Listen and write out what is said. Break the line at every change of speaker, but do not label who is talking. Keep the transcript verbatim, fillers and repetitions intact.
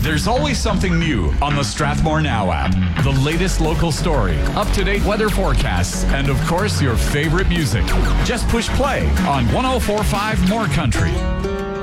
There's always something new on the Strathmore Now app. The latest local story, up-to-date weather forecasts, and of course, your favorite music. Just push play on one oh four point five More Country.